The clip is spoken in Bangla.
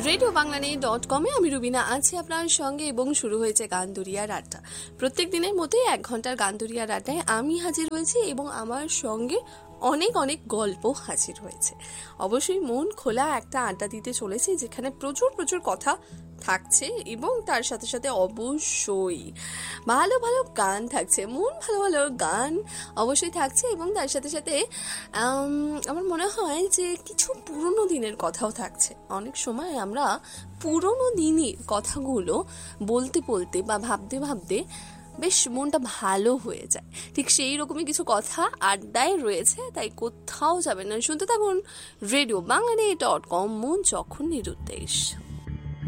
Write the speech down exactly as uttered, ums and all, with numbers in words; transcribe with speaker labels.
Speaker 1: রেডিও বাংলানি ডট কমে আমি রুবিনা আছি আপনার সঙ্গে এবং শুরু হয়েছে গানদুরিয়ার আড্ডা। প্রত্যেক দিনের মতোই এক ঘন্টার গানদুরিয়ার আড্ডায় আমি হাজির হয়েছি এবং আমার সঙ্গে অনেক অনেক গল্প হাজির হয়েছে। অবশ্যই মন খোলা একটা আড্ডা দিতে চলেছি, যেখানে প্রচুর প্রচুর কথা থাকছে এবং তার সাথে সাথে অবশ্যই ভালো ভালো গান থাকছে, মন ভালো ভালো গান অবশ্যই থাকছে এবং তার সাথে সাথে আমার মনে হয় যে কিছু পুরনো দিনের কথাও থাকছে। অনেক সময় আমরা পুরনো দিনের কথাগুলো বলতে বলতে বা ভাবতে ভাবতে বেশ মনটা ভালো হয়ে যায়। ঠিক সেই রকমই কিছু কথা আড্ডায় রয়েছে, তাই কোথাও যাবেন না, শুনতে থাকুন রেডিও বাংলানি ডট কম, মন যখন নিরুদ্দেশ।